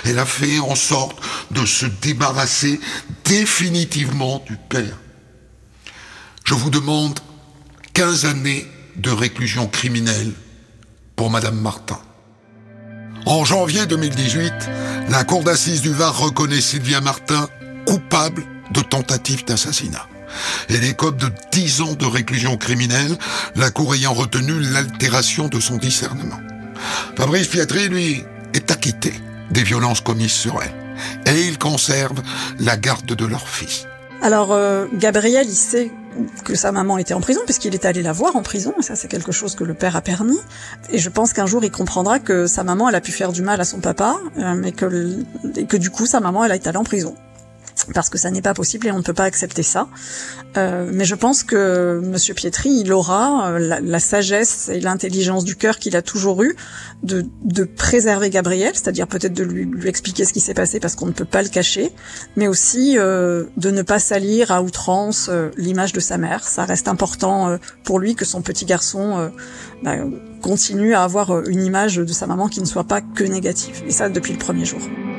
Elle a fait en sorte de se débarrasser définitivement du père. Je vous demande 15 années de réclusion criminelle pour Madame Martin. En janvier 2018, la cour d'assises du Var reconnaît Sylvia Martin coupable de tentative d'assassinat. Elle écope de 10 ans de réclusion criminelle, la cour ayant retenu l'altération de son discernement. Fabrice Pietri, lui, est acquitté des violences commises sur elle. Et il conserve la garde de leur fils. Alors, Gabriel, il sait que sa maman était en prison, puisqu'il est allé la voir en prison, et ça c'est quelque chose que le père a permis, et je pense qu'un jour il comprendra que sa maman elle a pu faire du mal à son papa, et que du coup sa maman elle a été allée en prison. Parce que ça n'est pas possible et on ne peut pas accepter ça. Mais je pense que Monsieur Pietri, il aura la sagesse et l'intelligence du cœur qu'il a toujours eu de préserver Gabriel, c'est-à-dire peut-être de lui expliquer ce qui s'est passé parce qu'on ne peut pas le cacher, mais aussi de ne pas salir à outrance l'image de sa mère. Ça reste important pour lui que son petit garçon continue à avoir une image de sa maman qui ne soit pas que négative. Et ça depuis le premier jour.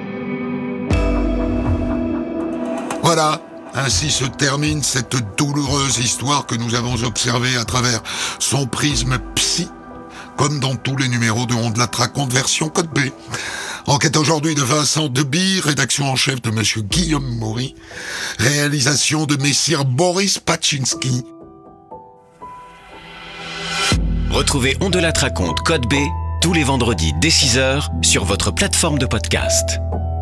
Voilà, ainsi se termine cette douloureuse histoire que nous avons observée à travers son prisme psy, comme dans tous les numéros de On de la raconte version Code B. Enquête aujourd'hui de Vincent Deby, rédaction en chef de Monsieur Guillaume Maury, réalisation de Messire Boris Paczynski. Retrouvez On de la raconte Code B tous les vendredis dès 6h sur votre plateforme de podcast.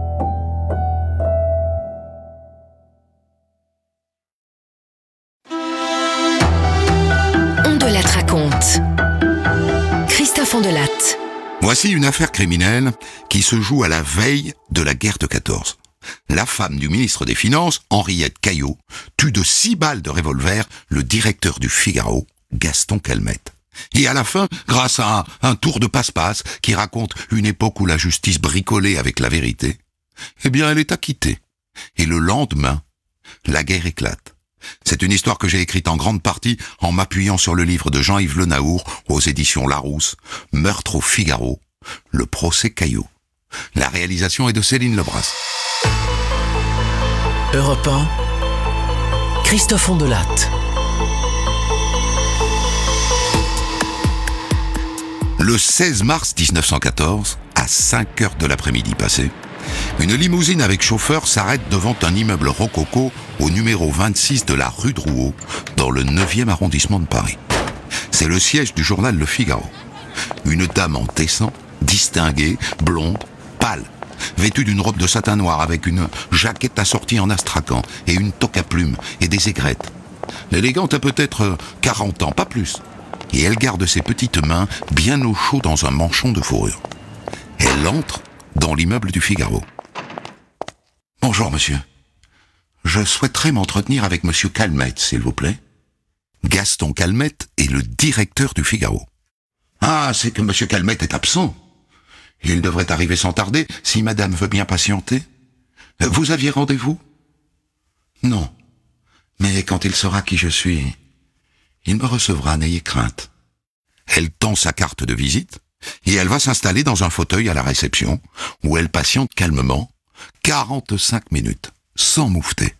Raconte. Christophe Ondelatte. Voici une affaire criminelle qui se joue à la veille de la guerre de 14. La femme du ministre des Finances, Henriette Caillot, tue de 6 balles de revolver le directeur du Figaro, Gaston Calmette. Et à la fin, grâce à un tour de passe-passe qui raconte une époque où la justice bricolait avec la vérité, eh bien elle est acquittée. Et le lendemain, la guerre éclate. C'est une histoire que j'ai écrite en grande partie en m'appuyant sur le livre de Jean-Yves Le Naour aux éditions Larousse, Meurtre au Figaro, le procès Caillot. La réalisation est de Céline Lebras. Europe 1, Christophe Ondelatte. Le 16 mars 1914, à 5 heures de l'après-midi passé, une limousine avec chauffeur s'arrête devant un immeuble rococo au numéro 26 de la rue Drouot, dans le 9e arrondissement de Paris. C'est le siège du journal Le Figaro. Une dame en tesson, distinguée, blonde, pâle, vêtue d'une robe de satin noir avec une jaquette assortie en astrakhan et une toque à plumes et des aigrettes. L'élégante a peut-être 40 ans, pas plus. Et elle garde ses petites mains bien au chaud dans un manchon de fourrure. Elle entre dans l'immeuble du Figaro. « Bonjour, monsieur. Je souhaiterais m'entretenir avec monsieur Calmette, s'il vous plaît. » Gaston Calmette est le directeur du Figaro. « Ah, c'est que monsieur Calmette est absent. Il devrait arriver sans tarder, si madame veut bien patienter. Vous aviez rendez-vous ? » ?»« Non. Mais quand il saura qui je suis, il me recevra, n'ayez crainte. » Elle tend sa carte de visite et elle va s'installer dans un fauteuil à la réception où elle patiente calmement 45 minutes, sans moufter.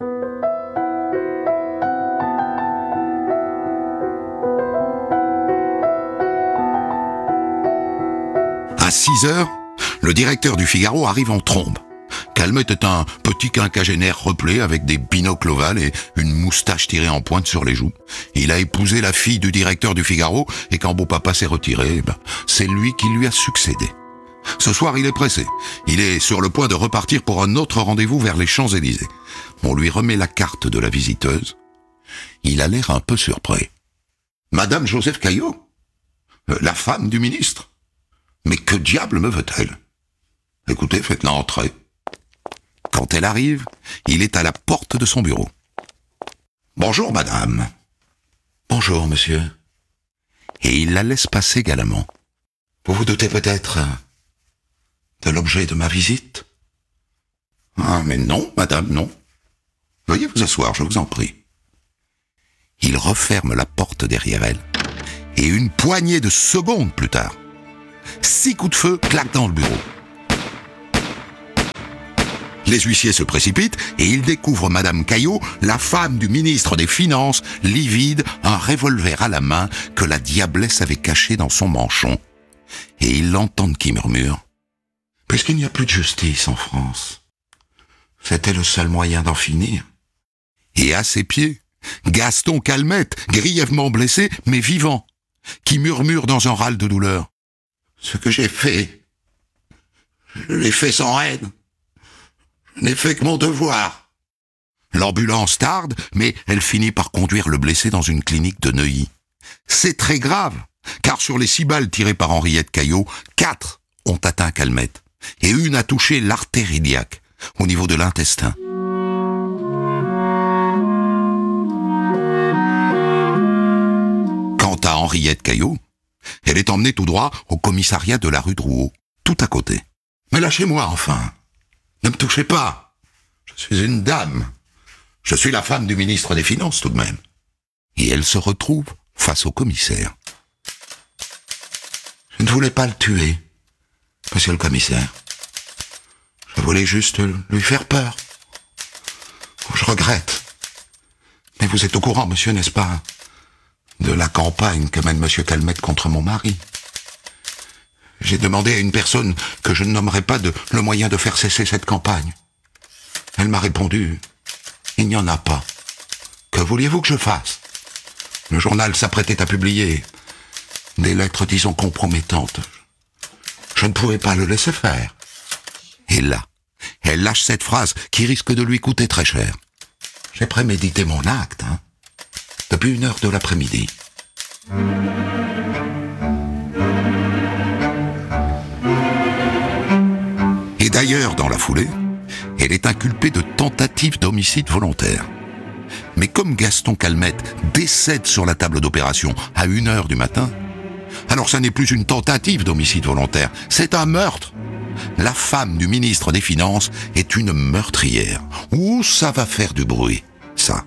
À 6 heures, le directeur du Figaro arrive en trombe. Calmette est un petit quinquagénaire replé avec des binocles ovales et une moustache tirée en pointe sur les joues. Il a épousé la fille du directeur du Figaro et quand beau papa s'est retiré, c'est lui qui lui a succédé. Ce soir, il est pressé. Il est sur le point de repartir pour un autre rendez-vous vers les Champs-Élysées. On lui remet la carte de la visiteuse. Il a l'air un peu surpris. « Madame Joseph Caillot ? La femme du ministre ? Mais que diable me veut-elle ? Écoutez, faites-la entrer. » Quand elle arrive, il est à la porte de son bureau. « Bonjour, madame. »« Bonjour, monsieur. » Et il la laisse passer galamment. « Vous vous doutez peut-être de l'objet de ma visite ? » ?»« Ah, mais non, madame, non. Veuillez vous asseoir, je vous en prie. » Il referme la porte derrière elle, et une poignée de secondes plus tard, 6 coups de feu claquent dans le bureau. Les huissiers se précipitent et ils découvrent Madame Caillot, la femme du ministre des Finances, livide, un revolver à la main que la diablesse avait caché dans son manchon. Et ils l'entendent qui murmure « Puisqu'il n'y a plus de justice en France, c'était le seul moyen d'en finir. » Et à ses pieds, Gaston Calmette, grièvement blessé, mais vivant, qui murmure dans un râle de douleur « Ce que j'ai fait, je l'ai fait sans haine. Je n'ai fait que mon devoir. » L'ambulance tarde, mais elle finit par conduire le blessé dans une clinique de Neuilly. C'est très grave, car sur les 6 balles tirées par Henriette Caillot, 4 ont atteint Calmette, et une a touché l'artère iliaque, au niveau de l'intestin. Quant à Henriette Caillot, elle est emmenée tout droit au commissariat de la rue Drouot, tout à côté. « Mais lâchez-moi enfin. Ne me touchez pas. Je suis une dame. Je suis la femme du ministre des Finances tout de même. » Et elle se retrouve face au commissaire. « Je ne voulais pas le tuer, monsieur le commissaire. Je voulais juste lui faire peur. Je regrette. Mais vous êtes au courant, monsieur, n'est-ce pas, de la campagne que mène monsieur Calmette contre mon mari. J'ai demandé à une personne que je ne nommerai pas le moyen de faire cesser cette campagne. Elle m'a répondu, « Il n'y en a pas. Que vouliez-vous que je fasse ?» Le journal s'apprêtait à publier des lettres, disons, compromettantes. Je ne pouvais pas le laisser faire. Et là, elle lâche cette phrase qui risque de lui coûter très cher. J'ai prémédité mon acte, depuis 1h de l'après-midi. Et d'ailleurs, dans la foulée, elle est inculpée de tentative d'homicide volontaire. Mais comme Gaston Calmette décède sur la table d'opération à 1h du matin, alors ça n'est plus une tentative d'homicide volontaire, c'est un meurtre. La femme du ministre des Finances est une meurtrière. Ouh, ça va faire du bruit, ça.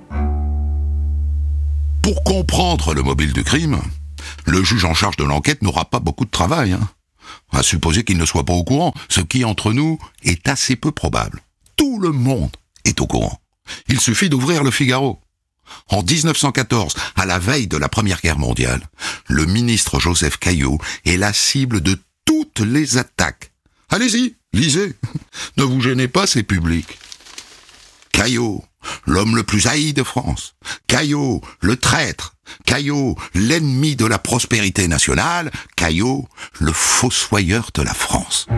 Pour comprendre le mobile du crime, le juge en charge de l'enquête n'aura pas beaucoup de travail. À supposer qu'il ne soit pas au courant, ce qui, entre nous, est assez peu probable. Tout le monde est au courant. Il suffit d'ouvrir le Figaro. En 1914, à la veille de la Première Guerre mondiale, le ministre Joseph Caillot est la cible de toutes les attaques. Allez-y, lisez. Ne vous gênez pas, c'est public. Caillot, l'homme le plus haï de France. Caillot, le traître. Caillot, l'ennemi de la prospérité nationale. Caillot, le fossoyeur de la France.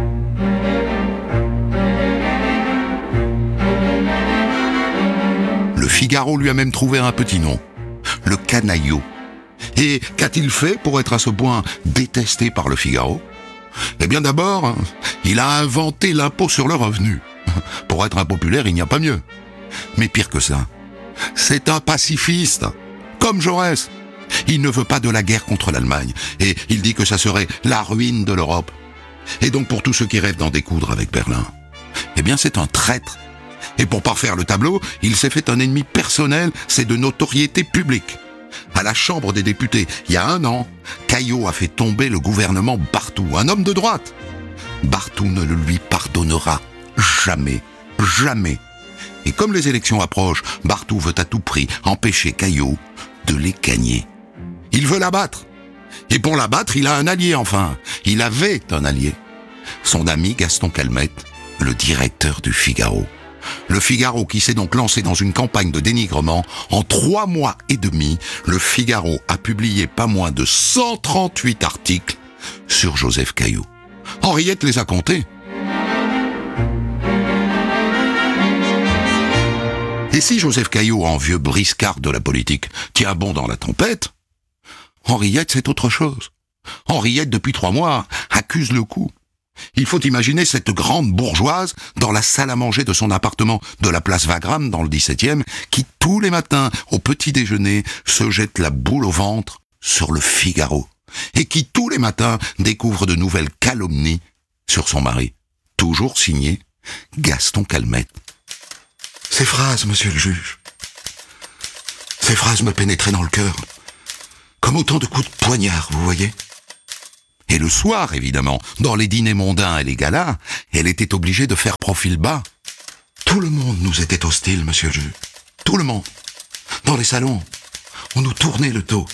Le Figaro lui a même trouvé un petit nom, le Canaillot. Et qu'a-t-il fait pour être à ce point détesté par le Figaro ? Eh bien d'abord, il a inventé l'impôt sur le revenu. Pour être impopulaire, il n'y a pas mieux. Mais pire que ça, c'est un pacifiste, comme Jaurès. Il ne veut pas de la guerre contre l'Allemagne, et il dit que ça serait la ruine de l'Europe. Et donc pour tous ceux qui rêvent d'en découdre avec Berlin, eh bien c'est un traître. Et pour parfaire le tableau, il s'est fait un ennemi personnel, c'est de notoriété publique. À la Chambre des députés, il y a 1 an, Caillot a fait tomber le gouvernement Barthou, un homme de droite. Barthou ne le lui pardonnera jamais, jamais. Et comme les élections approchent, Barthou veut à tout prix empêcher Caillot de les gagner. Il veut l'abattre. Et pour l'abattre, il a un allié enfin. Il avait un allié. Son ami Gaston Calmette, le directeur du Figaro. Le Figaro qui s'est donc lancé dans une campagne de dénigrement. En 3 mois et demi, le Figaro a publié pas moins de 138 articles sur Joseph Caillot. Henriette les a comptés. Et si Joseph Caillot, en vieux briscard de la politique, tient bon dans la tempête, Henriette, c'est autre chose. Henriette, depuis 3 mois, accuse le coup. Il faut imaginer cette grande bourgeoise dans la salle à manger de son appartement de la place Wagram dans le 17e, qui tous les matins, au petit déjeuner, se jette la boule au ventre sur le Figaro, et qui tous les matins découvre de nouvelles calomnies sur son mari. Toujours signé Gaston Calmette. Ces phrases, monsieur le juge, ces phrases me pénétraient dans le cœur, comme autant de coups de poignard, vous voyez. Et le soir, évidemment, dans les dîners mondains et les galas, elle était obligée de faire profil bas. Tout le monde nous était hostile, monsieur le juge. Tout le monde. Dans les salons, on nous tournait le dos.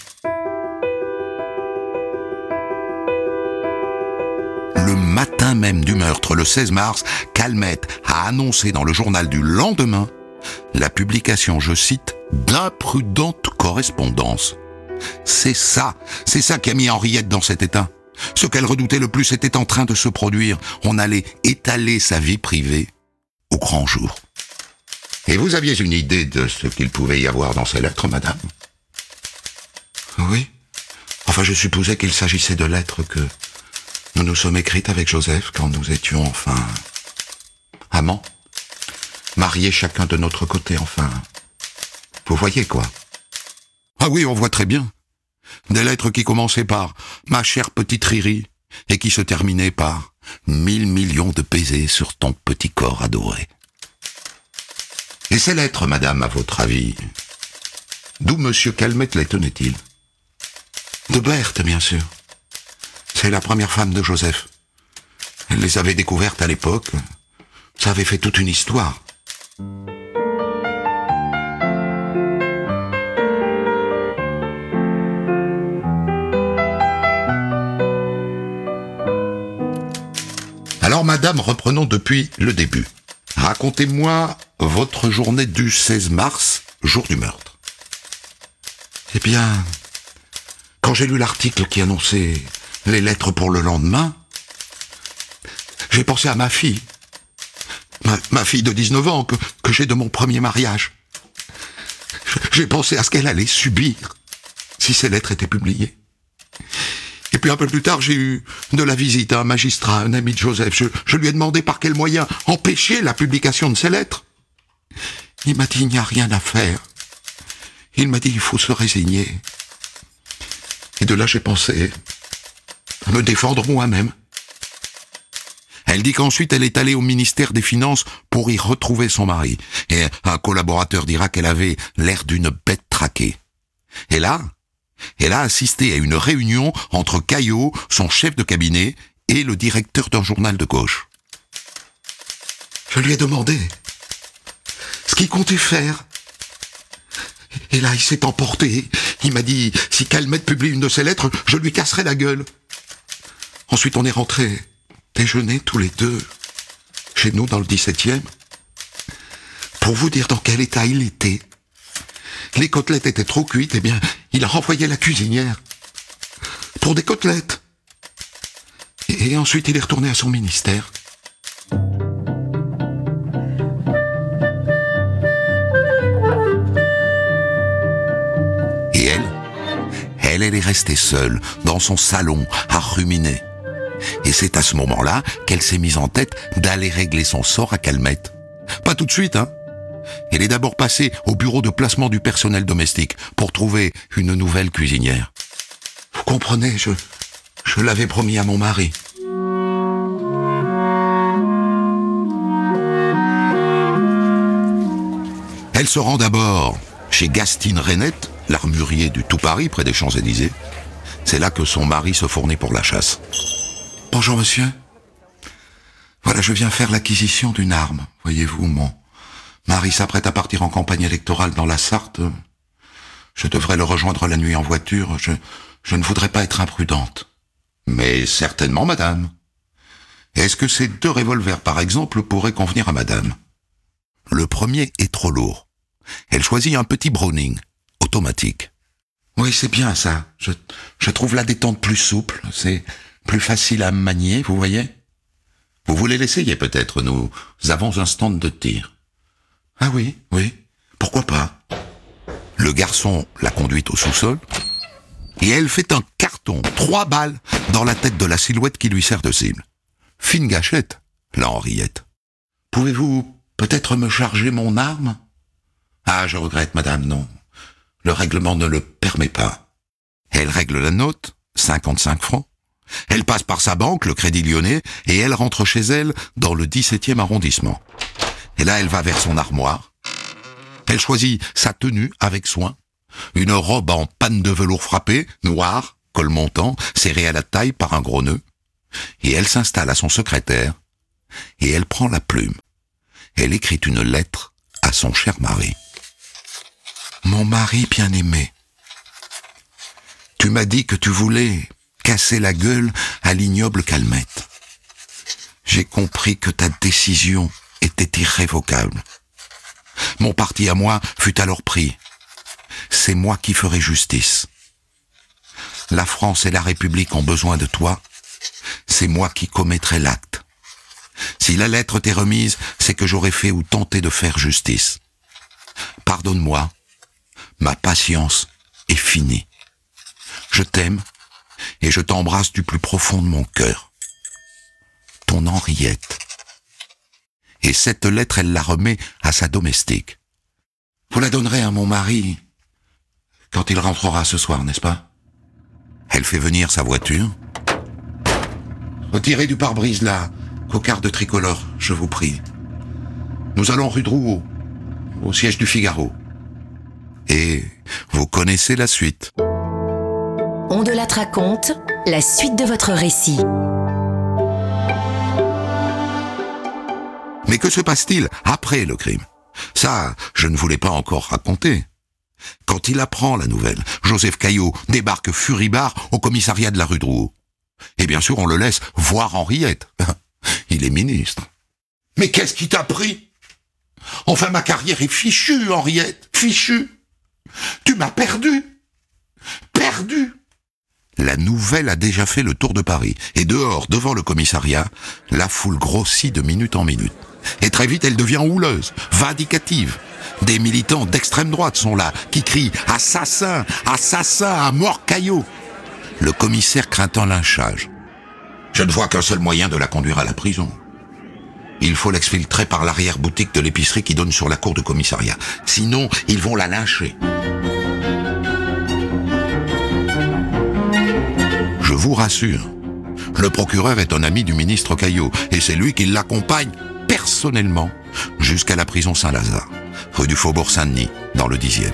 Le matin même du meurtre, le 16 mars, Calmette a annoncé dans le journal du lendemain la publication, je cite, d'imprudentes correspondances. C'est ça qui a mis Henriette dans cet état. Ce qu'elle redoutait le plus était en train de se produire. On allait étaler sa vie privée au grand jour. Et vous aviez une idée de ce qu'il pouvait y avoir dans ces lettres, madame? Oui. Enfin, je supposais qu'il s'agissait de lettres que nous nous sommes écrites avec Joseph quand nous étions, enfin, amants. Mariés chacun de notre côté, enfin. Vous voyez, quoi? Ah oui, on voit très bien. Des lettres qui commençaient par « Ma chère petite Riri » et qui se terminaient par « 1000 millions de baisers sur ton petit corps adoré ». Et ces lettres, madame, à votre avis, d'où monsieur Calmette les tenait-il? De Berthe, bien sûr. C'est la première femme de Joseph. Elle les avait découvertes à l'époque. Ça avait fait toute une histoire. Alors, madame, reprenons depuis le début. Racontez-moi votre journée du 16 mars, jour du meurtre. Eh bien, quand j'ai lu l'article qui annonçait les lettres pour le lendemain, j'ai pensé à ma fille. Ma fille de 19 ans que j'ai de mon premier mariage. J'ai pensé à ce qu'elle allait subir si ces lettres étaient publiées. Et puis un peu plus tard, j'ai eu de la visite à un magistrat, un ami de Joseph. Je lui ai demandé par quel moyen empêcher la publication de ces lettres. Il m'a dit, il n'y a rien à faire. Il m'a dit, il faut se résigner. Et de là, j'ai pensé à me défendre moi-même. Elle dit qu'ensuite, elle est allée au ministère des Finances pour y retrouver son mari. Et un collaborateur dira qu'elle avait l'air d'une bête traquée. Et là, elle a assisté à une réunion entre Caillot, son chef de cabinet, et le directeur d'un journal de gauche. Je lui ai demandé ce qu'il comptait faire. Et là, il s'est emporté. Il m'a dit, si Calmette publie une de ses lettres, je lui casserai la gueule. Ensuite, on est rentrés déjeuner tous les deux, chez nous dans le 17e. Pour vous dire dans quel état il était. Les côtelettes étaient trop cuites, eh bien, il a renvoyé la cuisinière pour des côtelettes. Et ensuite, il est retourné à son ministère. Et elle est restée seule dans son salon à ruminer. Et c'est à ce moment-là qu'elle s'est mise en tête d'aller régler son sort à Calmette. Pas tout de suite, hein. Elle est d'abord passée au bureau de placement du personnel domestique pour trouver une nouvelle cuisinière. Vous comprenez, je l'avais promis à mon mari. Elle se rend d'abord chez Gastine Renette, l'armurier du Tout Paris, près des Champs-Élysées. C'est là que son mari se fournit pour la chasse. Bonjour monsieur. Voilà, je viens faire l'acquisition d'une arme. Voyez-vous, mon mari s'apprête à partir en campagne électorale dans la Sarthe. Je devrais le rejoindre la nuit en voiture. Je ne voudrais pas être imprudente. Mais certainement, madame. Est-ce que ces 2 revolvers, par exemple, pourraient convenir à madame? Le premier est trop lourd. Elle choisit un petit Browning, automatique. Oui, c'est bien ça. Je trouve la détente plus souple. C'est plus facile à manier, vous voyez? Vous voulez l'essayer peut-être? Nous avons un stand de tir. Ah oui, pourquoi pas? Le garçon l'a conduite au sous-sol, et elle fait un carton, 3 balles, dans la tête de la silhouette qui lui sert de cible. Fine gâchette, la Henriette. Pouvez-vous peut-être me charger mon arme? Ah, je regrette, madame, non. Le règlement ne le permet pas. Elle règle la note, 55 francs. Elle passe par sa banque, le Crédit Lyonnais, et elle rentre chez elle dans le 17e arrondissement. Et là, elle va vers son armoire. Elle choisit sa tenue avec soin. Une robe en panne de velours frappé, noire, col montant, serrée à la taille par un gros nœud. Et elle s'installe à son secrétaire. Et elle prend la plume. elle écrit une lettre à son cher mari. Mon mari bien-aimé, tu m'as dit que tu voulais casser la gueule à l'ignoble Calmette. J'ai compris que ta décision était irrévocable. Mon parti à moi fut alors pris. C'est moi qui ferai justice. La France et la République ont besoin de toi. C'est moi qui commettrai l'acte. Si la lettre t'est remise, c'est que j'aurais fait ou tenté de faire justice. Pardonne-moi. Ma patience est finie. Je t'aime et je t'embrasse du plus profond de mon cœur. Ton Henriette. Et cette lettre, elle la remet à sa domestique. Vous la donnerez à mon mari quand il rentrera ce soir, n'est-ce pas? Elle fait venir sa voiture. Retirez du pare-brise la cocarde tricolore, je vous prie. Nous allons rue Drouot, au siège du Figaro. Et vous connaissez la suite. On de la raconte, la suite de votre récit. Mais que se passe-t-il après le crime? Ça, je ne voulais pas encore raconter. Quand il apprend la nouvelle, Joseph Caillot débarque furibard au commissariat de la rue Drouot. Et bien sûr, on le laisse voir Henriette. Il est ministre. Mais qu'est-ce qui t'a pris? Enfin, ma carrière est fichue, Henriette, fichue. Tu m'as perdu. Perdu. La nouvelle a déjà fait le tour de Paris. Et dehors, devant le commissariat, la foule grossit de minute en minute. Et très vite, elle devient houleuse, vindicative. Des militants d'extrême droite sont là, qui crient « Assassin! Assassin! À mort Caillot !» Le commissaire craint un lynchage. Je ne vois qu'un seul moyen de la conduire à la prison. Il faut l'exfiltrer par l'arrière-boutique de l'épicerie qui donne sur la cour du commissariat. Sinon, ils vont la lyncher. Je vous rassure, le procureur est un ami du ministre Caillot et c'est lui qui l'accompagne personnellement jusqu'à la prison Saint-Lazare, rue du Faubourg Saint-Denis, dans le 10e.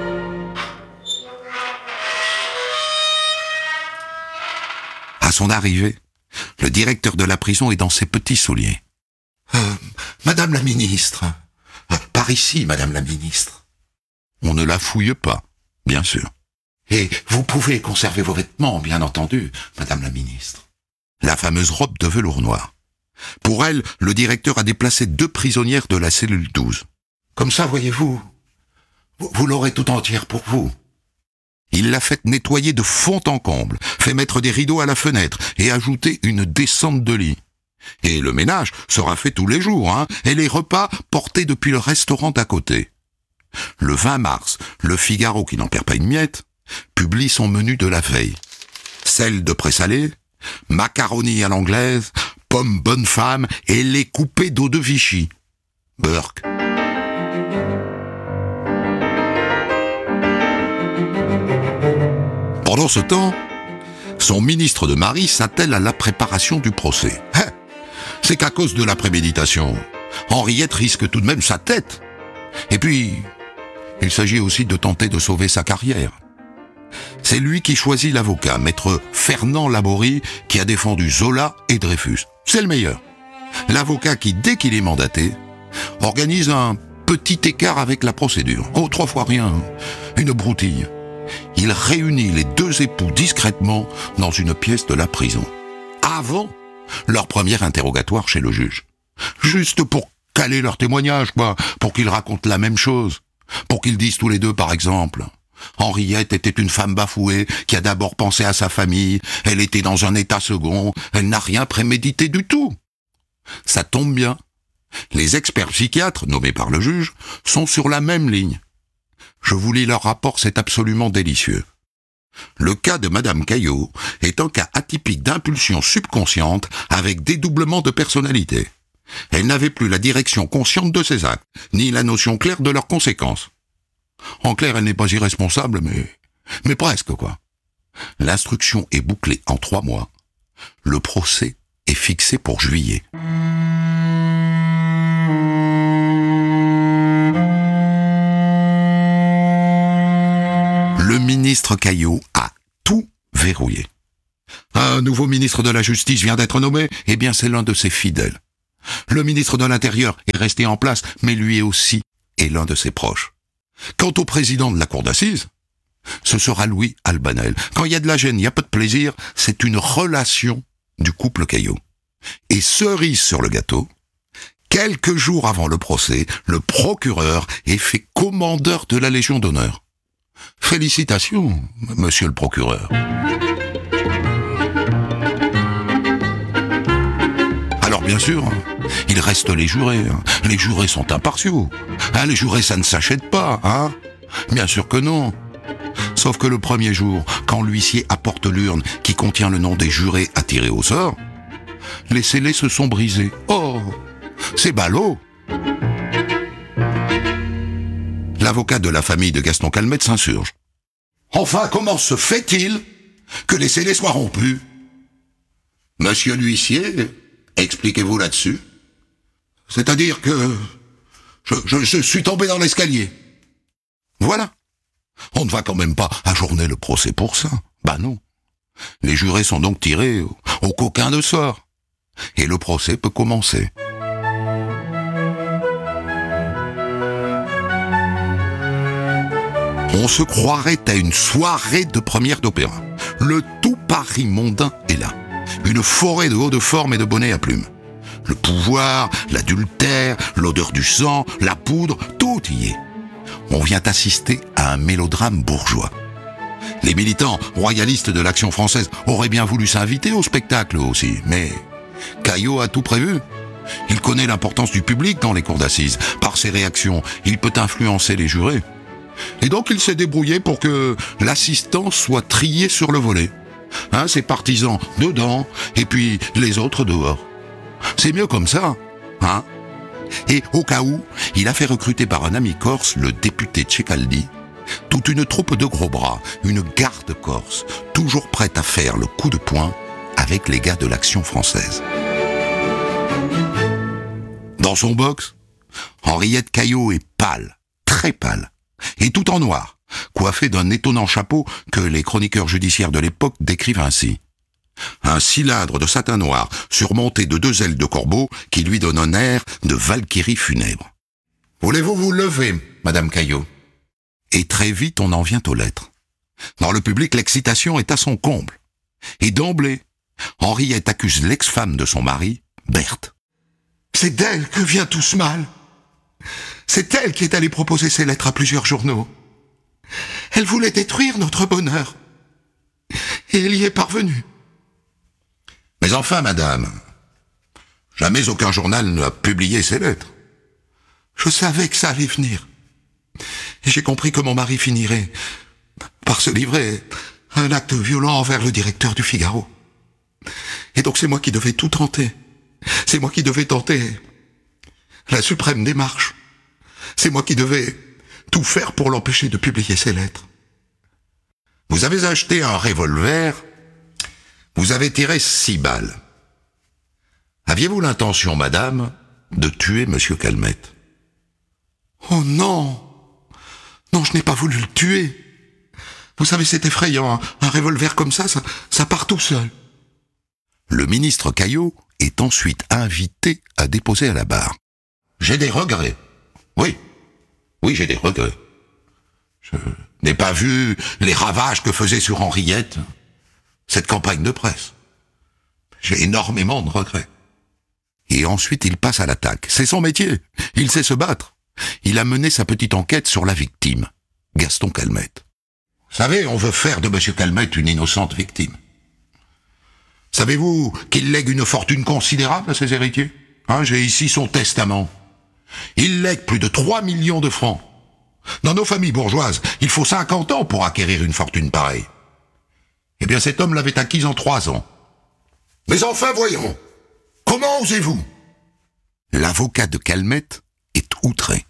À son arrivée, le directeur de la prison est dans ses petits souliers. Madame la ministre, par ici, Madame la ministre. On ne la fouille pas, bien sûr. Et vous pouvez conserver vos vêtements, bien entendu, Madame la ministre. La fameuse robe de velours noir. Pour elle, le directeur a déplacé 2 prisonnières de la cellule 12. Comme ça, voyez-vous, vous l'aurez tout entière pour vous. Il l'a fait nettoyer de fond en comble, fait mettre des rideaux à la fenêtre et ajouter une descente de lit. Et le ménage sera fait tous les jours, et les repas portés depuis le restaurant d'à côté. Le 20 mars, le Figaro, qui n'en perd pas une miette, publie son menu de la veille. Sel de présalé, macaroni à l'anglaise, pommes bonne femme et lait coupé d'eau de Vichy. Burke. Pendant ce temps, son ministre de Marie s'attelle à la préparation du procès. C'est qu'à cause de la préméditation, Henriette risque tout de même sa tête. Et puis, il s'agit aussi de tenter de sauver sa carrière. C'est lui qui choisit l'avocat, maître Fernand Laborie, qui a défendu Zola et Dreyfus. C'est le meilleur. L'avocat qui, dès qu'il est mandaté, organise un petit écart avec la procédure. Oh, 3 fois rien, une broutille. Il réunit les 2 époux discrètement dans une pièce de la prison. Avant leur premier interrogatoire chez le juge. Juste pour caler leur témoignage, quoi, pour qu'ils racontent la même chose. Pour qu'ils disent tous les 2, par exemple, Henriette était une femme bafouée qui a d'abord pensé à sa famille, elle était dans un état second, elle n'a rien prémédité du tout. Ça tombe bien. Les experts psychiatres, nommés par le juge, sont sur la même ligne. Je vous lis leur rapport, c'est absolument délicieux. Le cas de Madame Caillot est un cas atypique d'impulsion subconsciente avec dédoublement de personnalité. Elle n'avait plus la direction consciente de ses actes, ni la notion claire de leurs conséquences. En clair, elle n'est pas irresponsable, mais presque, quoi. L'instruction est bouclée en 3 mois. Le procès est fixé pour juillet. Le ministre Caillot a tout verrouillé. Un nouveau ministre de la Justice vient d'être nommé, eh bien c'est l'un de ses fidèles. Le ministre de l'Intérieur est resté en place, mais lui aussi est l'un de ses proches. Quant au président de la cour d'assises, ce sera Louis Albanel. Quand il y a de la gêne, il n'y a pas de plaisir, c'est une relation du couple Caillot. Et cerise sur le gâteau, quelques jours avant le procès, le procureur est fait commandeur de la Légion d'honneur. Félicitations, monsieur le procureur. Alors bien sûr, il reste les jurés. Les jurés sont impartiaux. Les jurés, ça ne s'achète pas, hein. Bien sûr que non. Sauf que le premier jour, quand l'huissier apporte l'urne qui contient le nom des jurés à tirer au sort, les scellés se sont brisés. Oh, c'est ballot. L'avocat de la famille de Gaston Calmette s'insurge. Enfin, comment se fait-il que les scellés soient rompus? Monsieur l'huissier, expliquez-vous là-dessus. C'est-à-dire que je suis tombé dans l'escalier. Voilà. On ne va quand même pas ajourner le procès pour ça. Bah non. Les jurés sont donc tirés au coquin de sort. Et le procès peut commencer. On se croirait à une soirée de première d'opéra. Le tout Paris mondain est là. Une forêt de hauts de forme et de bonnets à plumes. Le pouvoir, l'adultère, l'odeur du sang, la poudre, tout y est. On vient assister à un mélodrame bourgeois. Les militants royalistes de l'Action française auraient bien voulu s'inviter au spectacle aussi, mais Caillot a tout prévu. Il connaît l'importance du public dans les cours d'assises. Par ses réactions, il peut influencer les jurés. Et donc il s'est débrouillé pour que l'assistant soit trié sur le volet. Ses partisans dedans, et puis les autres dehors. C'est mieux comme ça, hein. Et au cas où, il a fait recruter par un ami corse, le député Ceccaldi, toute une troupe de gros bras, une garde corse, toujours prête à faire le coup de poing avec les gars de l'Action française. Dans son box, Henriette Caillot est pâle, très pâle, et tout en noir, coiffée d'un étonnant chapeau que les chroniqueurs judiciaires de l'époque décrivent ainsi. Un cylindre de satin noir surmonté de 2 ailes de corbeau qui lui donne un air de valkyrie funèbre. « Voulez-vous vous lever, Madame Caillot ?» Et très vite on en vient aux lettres. Dans le public, l'excitation est à son comble. Et d'emblée, Henriette accuse l'ex-femme de son mari, Berthe. « C'est d'elle que vient tout ce mal. C'est elle qui est allée proposer ces lettres à plusieurs journaux. Elle voulait détruire notre bonheur. Et elle y est parvenue. » Mais enfin, madame, jamais aucun journal n'a publié ces lettres. Je savais que ça allait venir. Et j'ai compris que mon mari finirait par se livrer à un acte violent envers le directeur du Figaro. Et donc c'est moi qui devais tout tenter. C'est moi qui devais tenter la suprême démarche. C'est moi qui devais tout faire pour l'empêcher de publier ces lettres. Vous avez acheté un revolver. Vous avez tiré 6 balles. Aviez-vous l'intention, madame, de tuer monsieur Calmette? Oh non! Non, je n'ai pas voulu le tuer. Vous savez, c'est effrayant, un revolver comme ça part tout seul. Le ministre Caillot est ensuite invité à déposer à la barre. J'ai des regrets. Oui, j'ai des regrets. Je n'ai pas vu les ravages que faisait sur Henriette cette campagne de presse. J'ai énormément de regrets. Et ensuite, il passe à l'attaque. C'est son métier. Il sait se battre. Il a mené sa petite enquête sur la victime, Gaston Calmette. Vous savez, on veut faire de monsieur Calmette une innocente victime. Savez-vous qu'il lègue une fortune considérable à ses héritiers? J'ai ici son testament. Il lègue plus de 3 millions de francs. Dans nos familles bourgeoises, il faut 50 ans pour acquérir une fortune pareille. Eh bien, cet homme l'avait acquise en 3 ans. Mais enfin, voyons, comment osez-vous? L'avocat de Calmette est outré.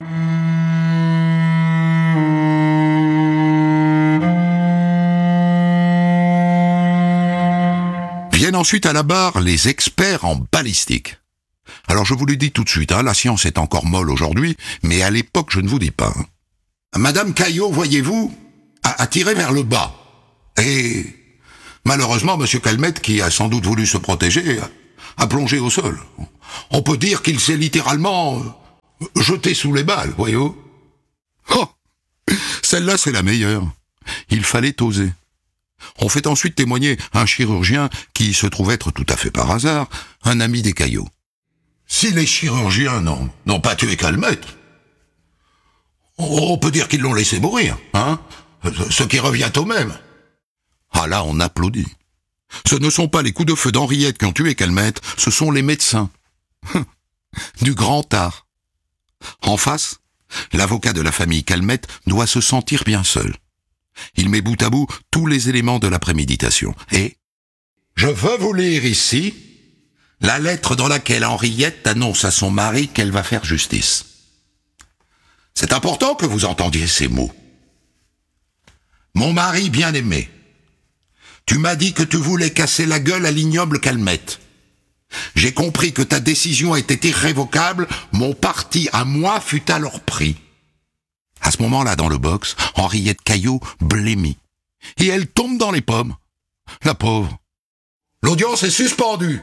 Viennent ensuite à la barre les experts en balistique. Alors je vous le dis tout de suite, la science est encore molle aujourd'hui, mais à l'époque je ne vous dis pas. Madame Caillot, voyez-vous, a tiré vers le bas. Et malheureusement, monsieur Calmette, qui a sans doute voulu se protéger, a plongé au sol. On peut dire qu'il s'est littéralement jeté sous les balles, voyez-vous. Oh, celle-là, c'est la meilleure. Il fallait oser. On fait ensuite témoigner un chirurgien qui se trouve être tout à fait par hasard un ami des Caillots. Si les chirurgiens n'ont pas tué Calmette, on peut dire qu'ils l'ont laissé mourir, hein, ce qui revient au même. Ah là, on applaudit. Ce ne sont pas les coups de feu d'Henriette qui ont tué Calmette, ce sont les médecins. Du grand art. En face, l'avocat de la famille Calmette doit se sentir bien seul. Il met bout à bout tous les éléments de la préméditation. Et je veux vous lire ici la lettre dans laquelle Henriette annonce à son mari qu'elle va faire justice. C'est important que vous entendiez ces mots. Mon mari bien-aimé, tu m'as dit que tu voulais casser la gueule à l'ignoble Calmette. J'ai compris que ta décision était irrévocable, mon parti à moi fut alors pris. À ce moment-là, dans le box, Henriette Caillot blêmit. Et elle tombe dans les pommes. La pauvre. L'audience est suspendue.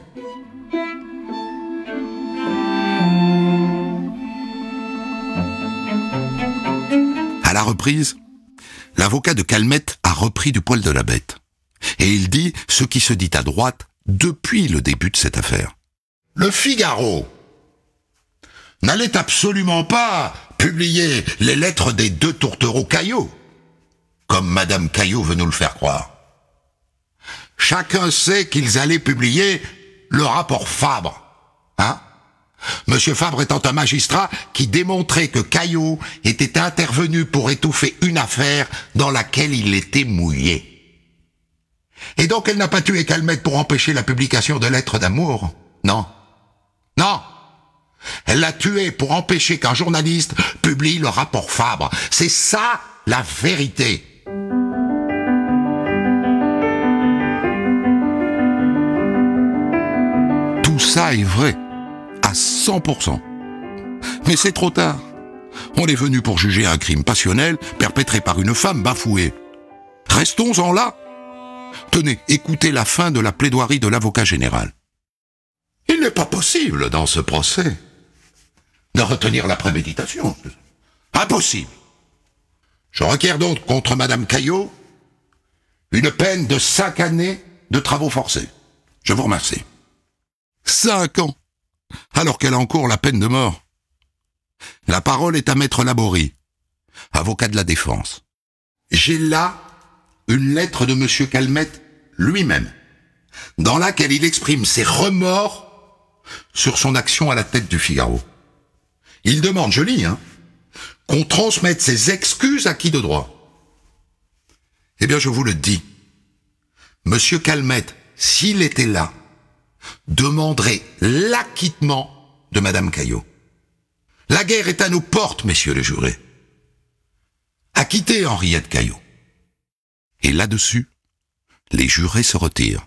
À la reprise, l'avocat de Calmette a repris du poil de la bête. Et il dit ce qui se dit à droite depuis le début de cette affaire. Le Figaro n'allait absolument pas publier les lettres des deux tourtereaux Caillot, comme Madame Caillot veut nous le faire croire. Chacun sait qu'ils allaient publier le rapport Fabre, hein? Monsieur Fabre étant un magistrat qui démontrait que Caillot était intervenu pour étouffer une affaire dans laquelle il était mouillé. Et donc elle n'a pas tué Calmette pour empêcher la publication de lettres d'amour. Non. Non. Elle l'a tué pour empêcher qu'un journaliste publie le rapport Fabre. C'est ça, la vérité. Tout ça est vrai, à 100%. Mais c'est trop tard. On est venu pour juger un crime passionnel perpétré par une femme bafouée. Restons-en là. Tenez, écoutez la fin de la plaidoirie de l'avocat général. Il n'est pas possible, dans ce procès, de retenir la préméditation. Impossible. Je requiers donc contre Madame Caillot une peine de 5 années de travaux forcés. Je vous remercie. 5 ans, alors qu'elle encourt la peine de mort. La parole est à Maître Laborie, avocat de la défense. J'ai là une lettre de Monsieur Calmette lui-même, dans laquelle il exprime ses remords sur son action à la tête du Figaro. Il demande, je lis, qu'on transmette ses excuses à qui de droit. Eh bien, je vous le dis, Monsieur Calmette, s'il était là, demanderait l'acquittement de Madame Caillot. La guerre est à nos portes, messieurs les jurés. Acquittez Henriette Caillot. Et là-dessus, les jurés se retirent.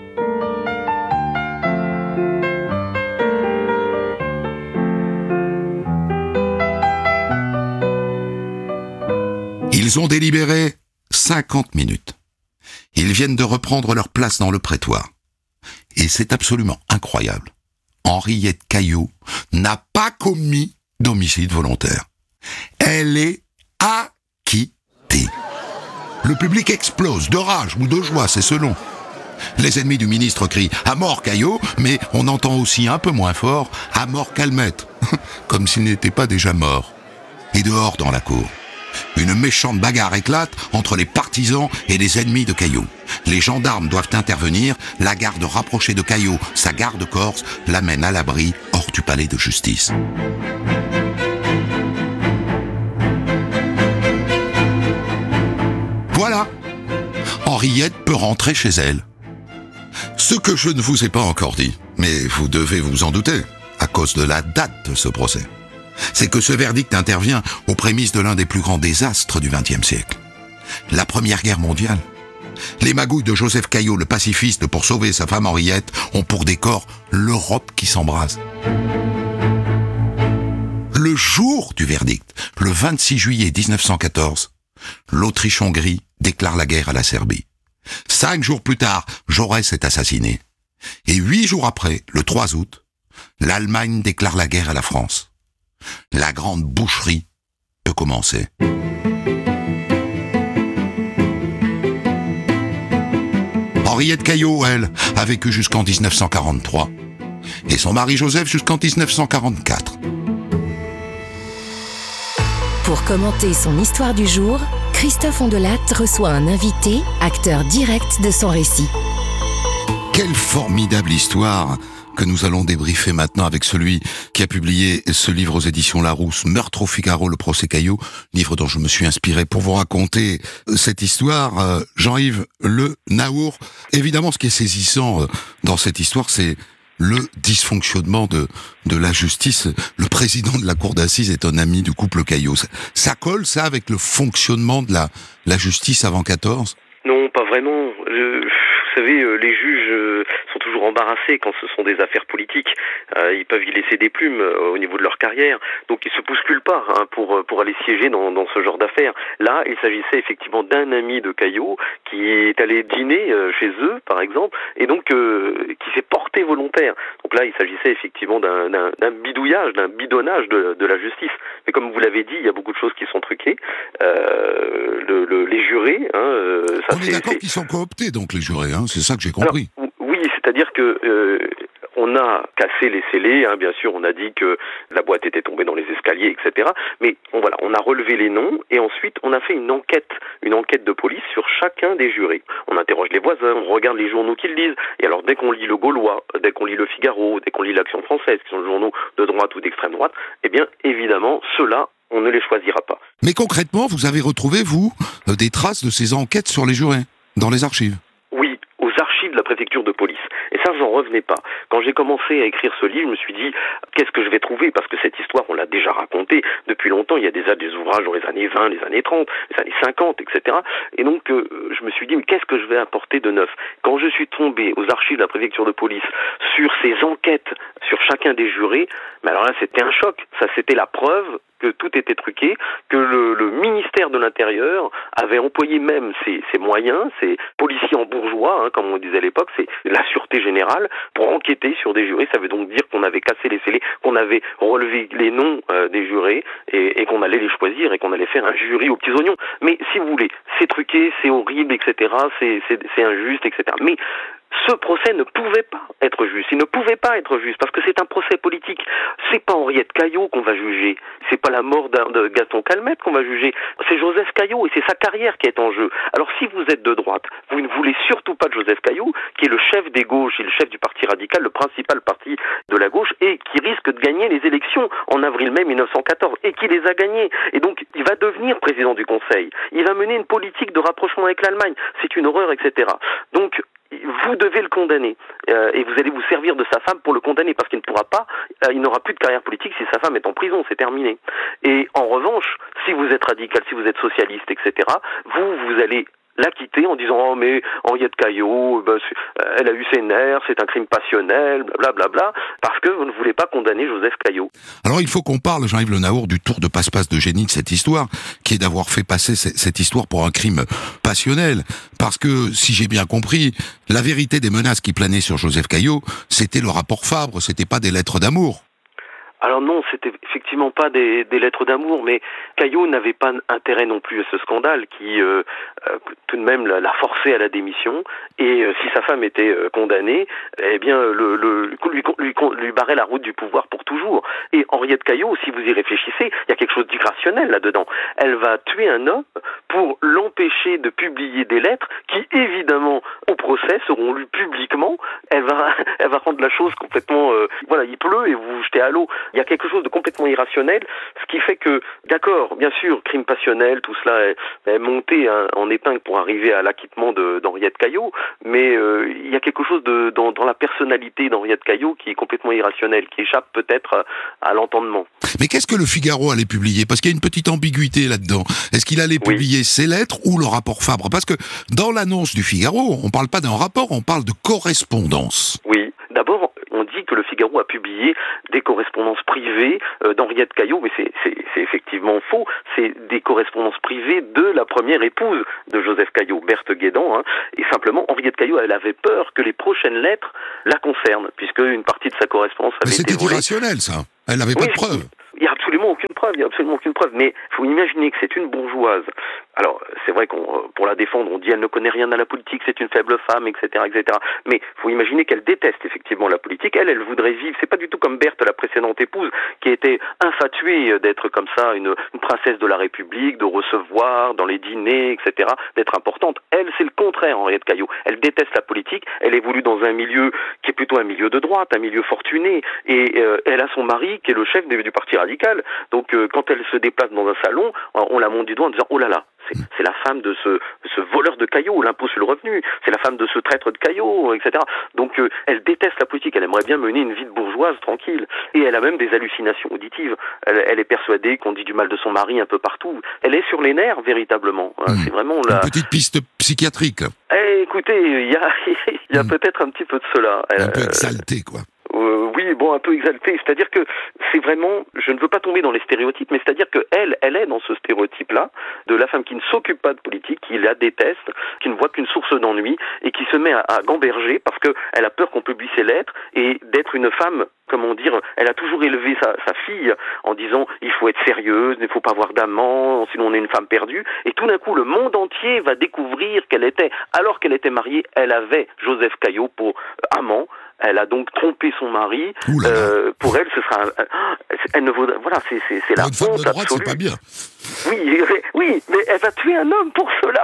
Ils ont délibéré 50 minutes. Ils viennent de reprendre leur place dans le prétoire. Et c'est absolument incroyable. Henriette Caillot n'a pas commis d'homicide volontaire. Elle est acquittée. Le public explose de rage ou de joie, c'est selon. Les ennemis du ministre crient « À mort Caillot !» mais on entend aussi un peu moins fort « À mort Calmette !» comme s'il n'était pas déjà mort. Et dehors dans la cour, une méchante bagarre éclate entre les partisans et les ennemis de Caillot. Les gendarmes doivent intervenir, la garde rapprochée de Caillot, sa garde corse, l'amène à l'abri hors du palais de justice. Voilà, Henriette peut rentrer chez elle. Ce que je ne vous ai pas encore dit, mais vous devez vous en douter, à cause de la date de ce procès, c'est que ce verdict intervient aux prémices de l'un des plus grands désastres du XXe siècle. La Première Guerre mondiale. Les magouilles de Joseph Caillot, le pacifiste, pour sauver sa femme Henriette, ont pour décor l'Europe qui s'embrase. Le jour du verdict, le 26 juillet 1914, l'Autriche-Hongrie déclare la guerre à la Serbie. 5 jours plus tard, Jaurès est assassiné. Et 8 jours après, le 3 août, l'Allemagne déclare la guerre à la France. La grande boucherie peut commencer. Henriette Caillot, elle, a vécu jusqu'en 1943. Et son mari Joseph jusqu'en 1944. Pour commenter son histoire du jour, Christophe Ondelat reçoit un invité, acteur direct de son récit. Quelle formidable histoire que nous allons débriefer maintenant avec celui qui a publié ce livre aux éditions Larousse, Meurtre au Figaro, le procès Caillot, livre dont je me suis inspiré pour vous raconter cette histoire. Jean-Yves Le Naour. Évidemment, ce qui est saisissant dans cette histoire, c'est le dysfonctionnement de la justice. Le président de la cour d'assises est un ami du couple Caillot. Ça colle, ça, avec le fonctionnement de la justice avant 14 ? Non, pas vraiment. Vous savez, les juges sont toujours embarrassés quand ce sont des affaires politiques. Ils peuvent y laisser des plumes au niveau de leur carrière. Donc ils se bousculent pas pour aller siéger dans ce genre d'affaires. Là, il s'agissait effectivement d'un ami de Caillot qui est allé dîner chez eux, par exemple, et donc qui s'est porté volontaire. Donc là, il s'agissait effectivement d'un bidouillage, d'un bidonnage de la justice. Mais comme vous l'avez dit, il y a beaucoup de choses qui sont truquées. Les jurés... on est d'accord qu'ils sont cooptés, donc, les jurés, c'est ça que j'ai compris. Alors, oui, c'est-à-dire que on a cassé les scellés, bien sûr, on a dit que la boîte était tombée dans les escaliers, etc. Mais on a relevé les noms et ensuite on a fait une enquête de police sur chacun des jurés. On interroge les voisins, on regarde les journaux qu'ils lisent. Et alors dès qu'on lit le Gaulois, dès qu'on lit le Figaro, dès qu'on lit l'Action française, qui sont des journaux de droite ou d'extrême droite, eh bien évidemment ceux-là, on ne les choisira pas. Mais concrètement, vous avez retrouvé, vous, des traces de ces enquêtes sur les jurés, dans les archives ? Oui, aux archives de la préfecture de police. Et ça, j'en revenais pas. Quand j'ai commencé à écrire ce livre, je me suis dit, qu'est-ce que je vais trouver ? Parce que cette histoire, on l'a déjà racontée depuis longtemps. Il y a déjà des ouvrages dans les années 20, les années 30, les années 50, etc. Et donc, je me suis dit, mais qu'est-ce que je vais apporter de neuf ? Quand je suis tombé aux archives de la préfecture de police sur ces enquêtes sur chacun des jurés, mais alors là, c'était un choc. Ça, c'était la preuve que tout était truqué, que le ministère de l'Intérieur avait employé même ses moyens, ses policiers en bourgeois, comme on disait à l'époque, c'est la sûreté générale, pour enquêter sur des jurés. Ça veut donc dire qu'on avait cassé les scellés, qu'on avait relevé les noms des jurés et qu'on allait les choisir et qu'on allait faire un jury aux petits oignons. Mais si vous voulez, c'est truqué, c'est horrible, etc., c'est injuste, etc. Mais ce procès ne pouvait pas être juste. Il ne pouvait pas être juste parce que c'est un procès politique. C'est pas Henriette Caillot qu'on va juger. C'est pas la mort de Gaston Calmette qu'on va juger. C'est Joseph Caillot et c'est sa carrière qui est en jeu. Alors si vous êtes de droite, vous ne voulez surtout pas de Joseph Caillot, qui est le chef des gauches et le chef du Parti radical, le principal parti de la gauche, et qui risque de gagner les élections en avril-mai 1914 et qui les a gagnées. Et donc il va devenir président du Conseil. Il va mener une politique de rapprochement avec l'Allemagne. C'est une horreur, etc. Donc vous devez le condamner et vous allez vous servir de sa femme pour le condamner parce qu'il ne pourra pas, il n'aura plus de carrière politique si sa femme est en prison, c'est terminé. Et en revanche, si vous êtes radical, si vous êtes socialiste, etc., vous allez l'acquitter en disant « Oh mais Henriette Caillot, elle a eu ses nerfs, c'est un crime passionnel, blablabla », parce que vous ne voulez pas condamner Joseph Caillot. Alors il faut qu'on parle, Jean-Yves Le Naour, du tour de passe-passe de génie de cette histoire, qui est d'avoir fait passer cette histoire pour un crime passionnel. Parce que, si j'ai bien compris, la vérité des menaces qui planaient sur Joseph Caillot, c'était le rapport Fabre, c'était pas des lettres d'amour. Alors non, c'était effectivement pas des lettres d'amour, mais Caillot n'avait pas intérêt non plus à ce scandale qui tout de même l'a forcé à la démission. Et si sa femme était condamnée, eh bien lui barrait la route du pouvoir pour toujours. Et Henriette Caillot, si vous y réfléchissez, il y a quelque chose d'irrationnel là-dedans. Elle va tuer un homme pour l'empêcher de publier des lettres qui, évidemment, au procès seront lues publiquement. Elle va rendre la chose complètement... il pleut et vous vous jetez à l'eau. Il y a quelque chose de complètement irrationnel, ce qui fait que, d'accord, bien sûr, crime passionnel, tout cela est monté en épingle pour arriver à l'acquittement d'Henriette Caillot, mais il y a quelque chose dans la personnalité d'Henriette Caillot qui est complètement irrationnel, qui échappe peut-être à l'entendement. Mais qu'est-ce que le Figaro allait publier ? Parce qu'il y a une petite ambiguïté là-dedans. Est-ce qu'il allait publier ses lettres ou le rapport Fabre ? Parce que dans l'annonce du Figaro, on ne parle pas d'un rapport, on parle de correspondance. Oui, d'abord, on dit que le Figaro a publié des correspondances privées d'Henriette Caillot, mais c'est effectivement faux. C'est des correspondances privées de la première épouse de Joseph Caillot, Berthe Guédan, hein, et simplement Henriette Caillot, elle avait peur que les prochaines lettres la concernent, puisque une partie de sa correspondance avait été volée. Mais c'était irrationnel, ça. Elle n'avait pas de preuves. Il n'y a absolument aucune preuve, mais il faut imaginer que c'est une bourgeoise. Alors, c'est vrai pour la défendre, on dit elle ne connaît rien à la politique, c'est une faible femme, etc., etc. Mais il faut imaginer qu'elle déteste effectivement la politique. Elle voudrait vivre, c'est pas du tout comme Berthe, la précédente épouse, qui était infatuée d'être comme ça, une princesse de la République, de recevoir dans les dîners, etc., d'être importante. Elle, c'est le contraire, Henriette Caillot. Elle déteste la politique, elle évolue dans un milieu qui est plutôt un milieu de droite, un milieu fortuné, et elle a son mari qui est le chef du parti radical. Donc, quand elle se déplace dans un salon, on la monte du doigt en disant « Oh là là !» C'est la femme de ce voleur de Caillot, l'impôt sur le revenu. C'est la femme de ce traître de Caillot, etc. Donc, elle déteste la politique. Elle aimerait bien mener une vie de bourgeoise tranquille. Et elle a même des hallucinations auditives. Elle est persuadée qu'on dit du mal de son mari un peu partout. Elle est sur les nerfs, véritablement. C'est vraiment une petite piste psychiatrique. Écoutez, il y a peut-être un petit peu de cela. Un peu exaltée, quoi. Oui, un peu exaltée. C'est-à-dire que c'est vraiment, je ne veux pas tomber dans les stéréotypes, mais c'est-à-dire que elle est dans ce stéréotype-là de la femme qui ne s'occupe pas de politique, qui la déteste, qui ne voit qu'une source d'ennui et qui se met à gamberger parce que elle a peur qu'on publie ses lettres et d'être une femme. Comment dire, elle a toujours élevé sa fille en disant il faut être sérieuse, il ne faut pas avoir d'amant, sinon on est une femme perdue. Et tout d'un coup, le monde entier va découvrir alors qu'elle était mariée, elle avait Joseph Caillot pour amant. Elle a donc trompé son mari. Pour elle, ce sera elle ne vaudra, voilà, c'est la honte absolue. C'est pas bien. Oui, mais elle va tuer un homme pour cela.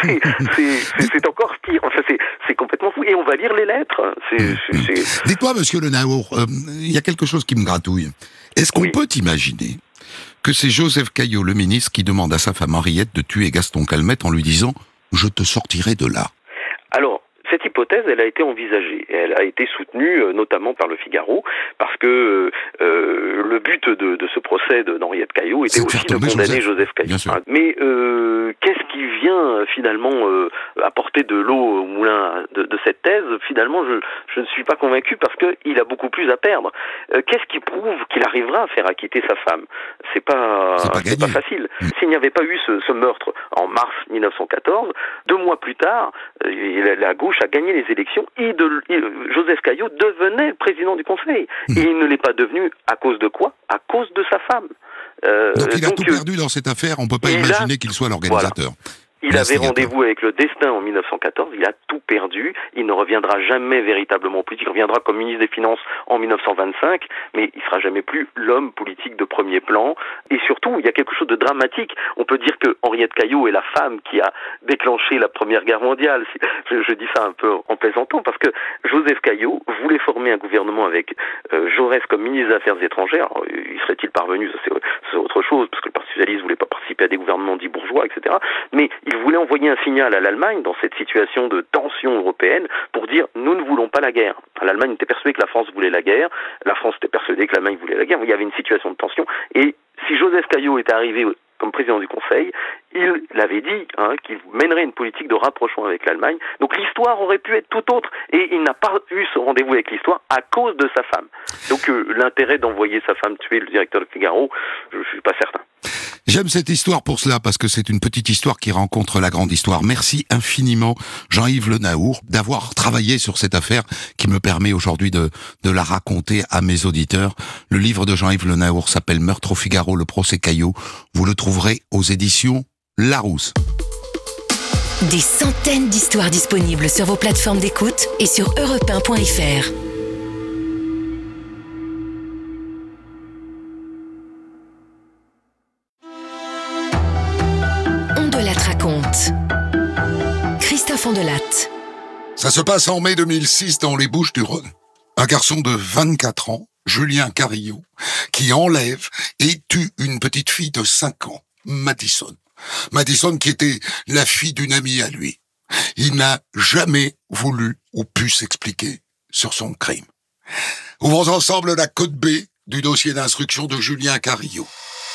C'est encore pire. Enfin, c'est complètement fou. Et on va lire les lettres. Dites-moi, monsieur Le Naour, il y a quelque chose qui me gratouille. Est-ce qu'on peut imaginer que c'est Joseph Caillot, le ministre, qui demande à sa femme Henriette de tuer Gaston Calmette en lui disant « Je te sortirai de là ». Alors, cette hypothèse, elle a été envisagée. Elle a été soutenue notamment par le Figaro, parce que le but de ce procès d'Henriette Caillot était aussi de condamner Joseph Caillot. Mais qu'est-ce qui vient finalement apporter de l'eau au moulin de cette thèse? Finalement, je ne suis pas convaincu parce qu'il a beaucoup plus à perdre. Qu'est-ce qui prouve qu'il arrivera à faire acquitter sa femme? C'est pas facile. S'il n'y avait pas eu ce meurtre en mars 1914, 2 mois plus tard, la gauche a gagné les élections et Joseph Caillot devenait président du Conseil. Et il ne l'est pas devenu à cause de quoi? À cause de sa femme. Donc il a tout perdu dans cette affaire, on ne peut pas imaginer qu'il soit l'organisateur. Voilà. Il avait rendez-vous avec le destin en 1914, il a tout perdu, il ne reviendra jamais véritablement en politique, il reviendra comme ministre des Finances en 1925, mais il ne sera jamais plus l'homme politique de premier plan. Et surtout, il y a quelque chose de dramatique. On peut dire que Henriette Caillot est la femme qui a déclenché la Première Guerre mondiale. Je dis ça un peu en plaisantant, parce que Joseph Caillot voulait former un gouvernement avec Jaurès comme ministre des Affaires étrangères. Alors, y serait-il parvenu? Ça, c'est autre chose, parce que le Parti socialiste ne voulait pas participer à des gouvernements dits bourgeois, etc. Mais il voulait envoyer un signal à l'Allemagne dans cette situation de tension européenne pour dire nous ne voulons pas la guerre. L'Allemagne était persuadée que la France voulait la guerre, la France était persuadée que l'Allemagne voulait la guerre, il y avait une situation de tension. Et si Joseph Caillot était arrivé comme président du Conseil, il l'avait dit qu'il mènerait une politique de rapprochement avec l'Allemagne. Donc l'histoire aurait pu être tout autre. Et il n'a pas eu ce rendez-vous avec l'histoire à cause de sa femme. Donc l'intérêt d'envoyer sa femme tuer le directeur de Figaro, je ne suis pas certain. J'aime cette histoire pour cela, parce que c'est une petite histoire qui rencontre la grande histoire. Merci infiniment, Jean-Yves Le Naour, d'avoir travaillé sur cette affaire qui me permet aujourd'hui de la raconter à mes auditeurs. Le livre de Jean-Yves Le Naour s'appelle Meurtre au Figaro, le procès Caillot. Vous le trouverez aux éditions Larousse. Des centaines d'histoires disponibles sur vos plateformes d'écoute et sur europe1.fr. Christophe Ondelatte. Ça se passe en mai 2006 dans les Bouches-du-Rhône. Un garçon de 24 ans, Julien Carillot, qui enlève et tue une petite fille de 5 ans, Madison. Madison qui était la fille d'une amie à lui. Il n'a jamais voulu ou pu s'expliquer sur son crime. Ouvrons ensemble la cote B du dossier d'instruction de Julien Carillot.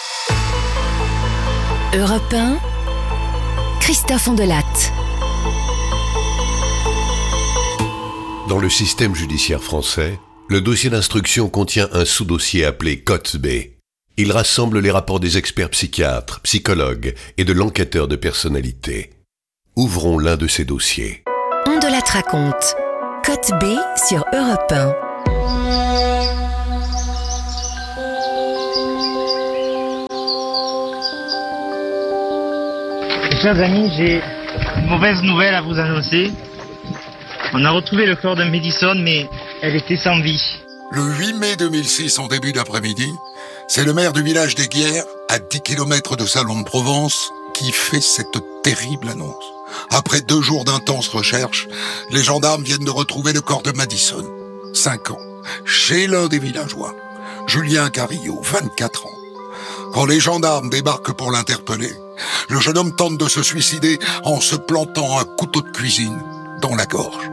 Europe 1, Christophe Ondelatte. Dans le système judiciaire français, Le dossier d'instruction contient un sous-dossier appelé Cote B. Il rassemble les rapports des experts psychiatres, psychologues et de l'enquêteur de personnalité. Ouvrons l'un de ces dossiers. On de la raconte. Cote B sur Europe 1. Chers amis, j'ai une mauvaise nouvelle à vous annoncer. On a retrouvé le corps de Madison, mais elle était sans vie. Le 8 mai 2006, en début d'après-midi, c'est le maire du village des Guiers, à 10 km de Salon de Provence, qui fait cette terrible annonce. Après 2 jours d'intenses recherches, les gendarmes viennent de retrouver le corps de Madison, 5 ans, chez l'un des villageois, Julien Carillot, 24 ans. Quand les gendarmes débarquent pour l'interpeller, le jeune homme tente de se suicider en se plantant un couteau de cuisine dans la gorge.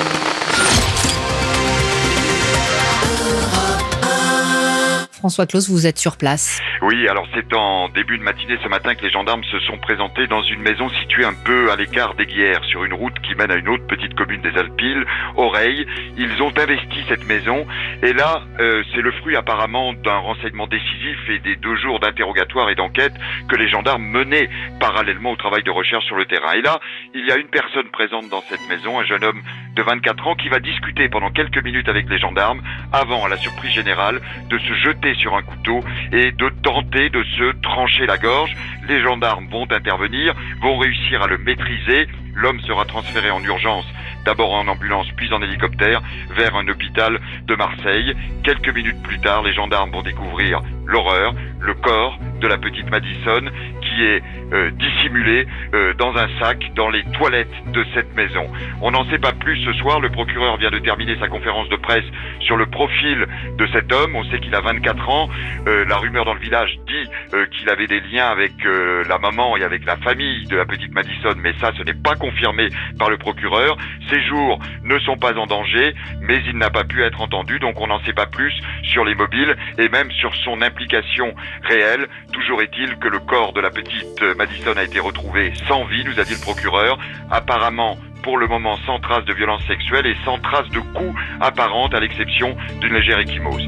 François Claus, vous êtes sur place. Oui, alors c'est en début de matinée ce matin que les gendarmes se sont présentés dans une maison située un peu à l'écart des Guiers, sur une route qui mène à une autre petite commune des Alpilles, Oreille. Ils ont investi cette maison et là, c'est le fruit apparemment d'un renseignement décisif et des 2 jours d'interrogatoire et d'enquête que les gendarmes menaient parallèlement au travail de recherche sur le terrain. Et là, il y a une personne présente dans cette maison, un jeune homme de 24 ans qui va discuter pendant quelques minutes avec les gendarmes avant, à la surprise générale, de se jeter sur un couteau et de tenter de se trancher la gorge. Les gendarmes vont intervenir, vont réussir à le maîtriser. L'homme sera transféré en urgence, d'abord en ambulance puis en hélicoptère, vers un hôpital de Marseille. Quelques minutes plus tard, les gendarmes vont découvrir l'horreur, le corps de la petite Madison qui est dissimulé dans un sac dans les toilettes de cette maison. On n'en sait pas plus ce soir. Le procureur vient de terminer sa conférence de presse sur le profil de cet homme. On sait qu'il a 24 ans. La rumeur dans le village dit qu'il avait des liens avec la maman et avec la famille de la petite Madison, mais ça, ce n'est pas confirmé par le procureur. Ses jours ne sont pas en danger, mais il n'a pas pu être entendu, donc on n'en sait pas plus sur les mobiles et même sur son implication réelle. Toujours est-il que le corps de la petite Madison a été retrouvé sans vie, nous a dit le procureur, apparemment pour le moment sans trace de violence sexuelle et sans trace de coups apparentes à l'exception d'une légère ecchymose.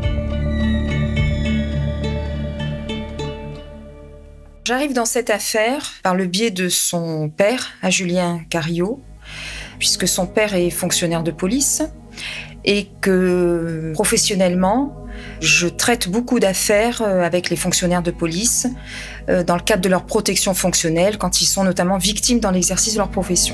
J'arrive dans cette affaire par le biais de son père, à Julien Carillot, puisque son père est fonctionnaire de police et que professionnellement, je traite beaucoup d'affaires avec les fonctionnaires de police dans le cadre de leur protection fonctionnelle quand ils sont notamment victimes dans l'exercice de leur profession.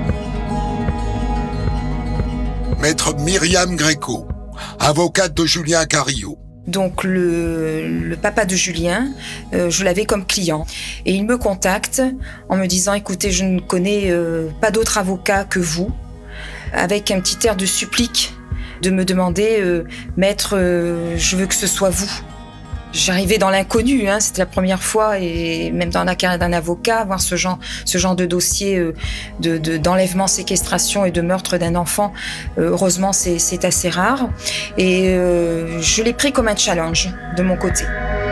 Maître Myriam Gréco, avocate de Julien Carillot. Donc le papa de Julien, je l'avais comme client et il me contacte en me disant « Écoutez, je ne connais pas d'autre avocat que vous », avec un petit air de supplique de me demander « Maître, je veux que ce soit vous ». J'arrivais dans l'inconnu, c'était la première fois et même dans la carrière d'un avocat, voir ce genre de dossier d'enlèvement, séquestration et de meurtre d'un enfant, heureusement c'est assez rare et je l'ai pris comme un challenge de mon côté.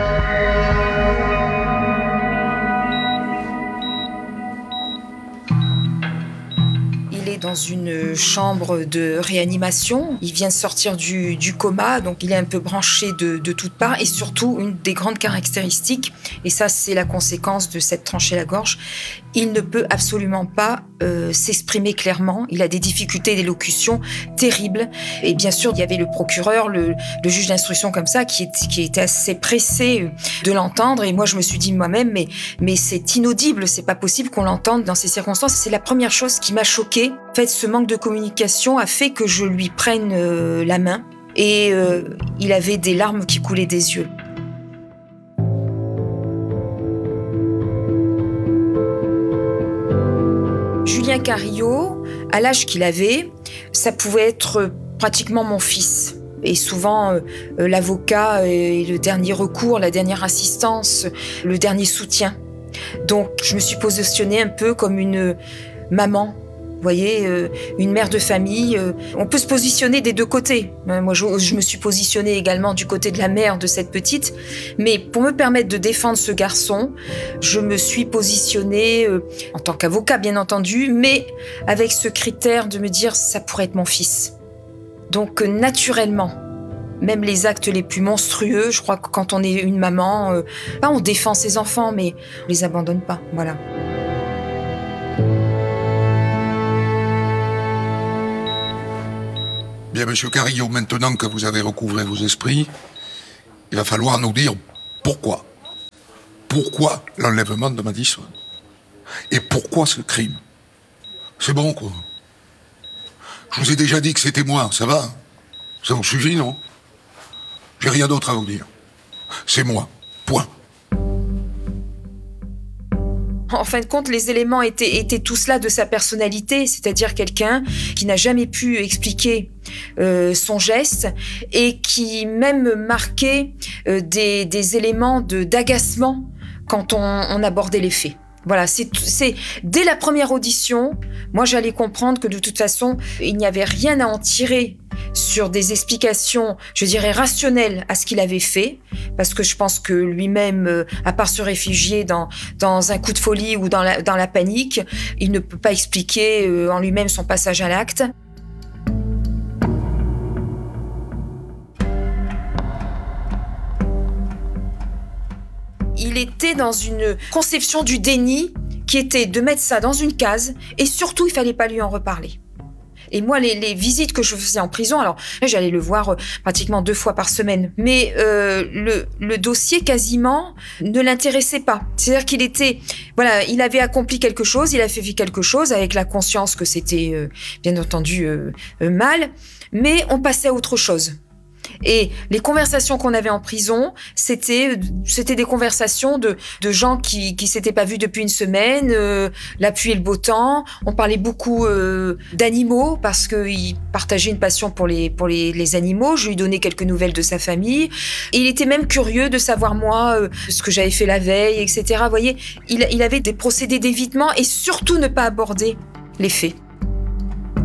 Dans une chambre de réanimation. Il vient de sortir du coma, donc il est un peu branché de toutes parts. Et surtout, une des grandes caractéristiques, et ça c'est la conséquence de cette tranchée la gorge, il ne peut absolument pas s'exprimer clairement. Il a des difficultés d'élocution terribles. Et bien sûr, il y avait le procureur, le juge d'instruction comme ça, qui était assez pressé de l'entendre. Et moi, je me suis dit moi-même, mais c'est inaudible, c'est pas possible qu'on l'entende dans ces circonstances. C'est la première chose qui m'a choquée. En fait, ce manque de communication a fait que je lui prenne la main. Et il avait des larmes qui coulaient des yeux. Julien Carillot, à l'âge qu'il avait, ça pouvait être pratiquement mon fils. Et souvent, l'avocat est le dernier recours, la dernière assistance, le dernier soutien. Donc, je me suis positionnée un peu comme une maman. Vous voyez, une mère de famille, on peut se positionner des deux côtés. Moi, je me suis positionnée également du côté de la mère de cette petite. Mais pour me permettre de défendre ce garçon, je me suis positionnée en tant qu'avocat, bien entendu, mais avec ce critère de me dire, ça pourrait être mon fils. Donc naturellement, même les actes les plus monstrueux, je crois que quand on est une maman, on défend ses enfants, mais on les abandonne pas, voilà. Bien, monsieur Carillo, maintenant que vous avez recouvré vos esprits, il va falloir nous dire pourquoi. Pourquoi l'enlèvement de Madison? Et pourquoi ce crime? C'est bon, quoi. Je vous ai déjà dit que c'était moi, ça va? Ça vous suffit, non? J'ai rien d'autre à vous dire. C'est moi. Point. En fin de compte, les éléments étaient tous là de sa personnalité, c'est-à-dire quelqu'un qui n'a jamais pu expliquer son geste et qui même marquait des éléments d'agacement quand on abordait les faits. Voilà, c'est dès la première audition, moi j'allais comprendre que de toute façon, il n'y avait rien à en tirer sur des explications, je dirais, rationnelles à ce qu'il avait fait, parce que je pense que lui-même, à part se réfugier dans un coup de folie ou dans la panique, il ne peut pas expliquer en lui-même son passage à l'acte. Il était dans une conception du déni qui était de mettre ça dans une case et surtout, il fallait pas lui en reparler. Et moi, les visites que je faisais en prison, alors j'allais le voir pratiquement 2 fois par semaine, mais le dossier quasiment ne l'intéressait pas. C'est-à-dire qu'il était, voilà, il avait accompli quelque chose, il a fait quelque chose avec la conscience que c'était bien entendu mal, mais on passait à autre chose. Et les conversations qu'on avait en prison, c'était des conversations de gens qui s'étaient pas vus depuis une semaine, la pluie et le beau temps. On parlait beaucoup d'animaux parce qu'il partageait une passion pour les animaux. Je lui donnais quelques nouvelles de sa famille. Et il était même curieux de savoir moi ce que j'avais fait la veille, etc. Vous voyez, il avait des procédés d'évitement et surtout ne pas aborder les faits.